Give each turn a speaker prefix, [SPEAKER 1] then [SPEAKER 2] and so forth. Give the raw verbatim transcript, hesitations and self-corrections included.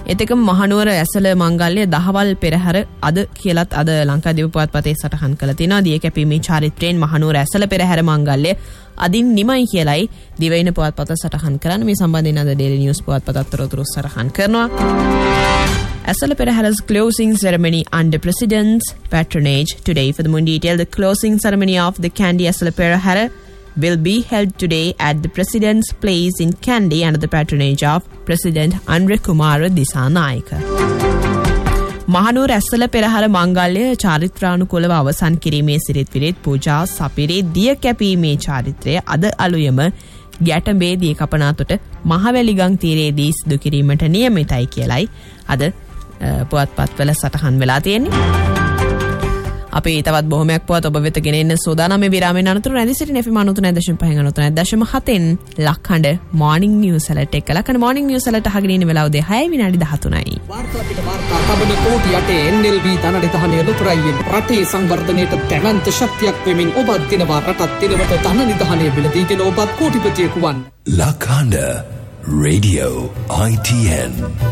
[SPEAKER 1] එතකම මහනුවර ඇසළ මංගල්‍ය දහවල් පෙරහැර අද කියලත් අද ලංකාදීප පුවත්පතේ සටහන් කළ තිනවා. දිය කැපීමේ චාරිත්‍රයෙන් මහනුවර ඇසළ පෙරහැර මංගල්‍ය අදින් නිමයි කියලයි දිවයින පුවත්පත සටහන් කරන්නේ. මේ සම්බන්ධයෙන් අද ඩේලි නිවුස් පුවත්පතත් තොරතුරු සටහන් කරනවා. Asala Perahara's closing ceremony under President's patronage today. For the more detail, the closing ceremony of the Kandy Asala Perahara will be held today at the President's Place in Kandy under the patronage of President Andra Kumara Disanayaka. Mahanuwara Esala Perahera මංගල්‍ය චාරිත්‍රානුකූලව අවසන් කිරීමේ සිරිත් විරිත් පූජා සපිරේ දිය කැපීමේ චාරිත්‍රය අද අලුයම ගැටඹේ දිය කපනාතොට මහවැලිගං තීරයේදී සිදු කිරීමට නියමිතයි කියලයි අද පුවත්පත්වල සටහන් වෙලා තියෙන්නේ. අපි තවත් බොහොමයක් පුවත් ඔබ වෙත ගෙන එන්න සූදානම්. මේ විරාමයෙන් අනතුරු රැඳී සිටින F M ninety-nine point five ninety-nine point seven ලක්හඬ මොර්නිං news alert එක. ලක්හඬ මොර්නිං නිවුස් ඇලර්ට් අහගෙන ඉන්න වෙලාව උදේ six විනාඩි thirteen යි.
[SPEAKER 2] වාර්තා පිට වාර්තා තබන කෝටි යටේ එන් එල් බී ධන නිධානය ලුතරයින් රටේ සංවර්ධනයට දැවැන්ත ශක්තියක් වෙමින් ඔබත් දිනවා රටත් දිනවට ධන නිධානය බිලදීගෙන ඔබත් කෝටිපතියෙකු වන්.
[SPEAKER 3] ලක්හඬ Radio I T N